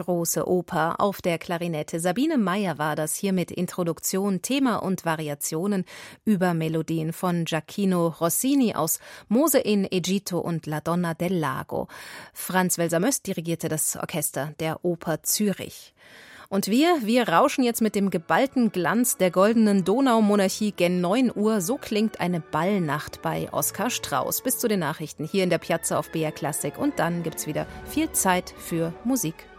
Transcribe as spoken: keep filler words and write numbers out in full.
große Oper auf der Klarinette. Sabine Meyer war das hier mit Introduktion, Thema und Variationen über Melodien von Gioachino Rossini aus Mose in Egitto und La Donna del Lago. Franz Welser-Möst dirigierte das Orchester der Oper Zürich. Und wir, wir rauschen jetzt mit dem geballten Glanz der goldenen Donaumonarchie gen neun Uhr. So klingt eine Ballnacht bei Oskar Strauß. Bis zu den Nachrichten hier in der Piazza auf B R Klassik. Und dann gibt's wieder viel Zeit für Musik.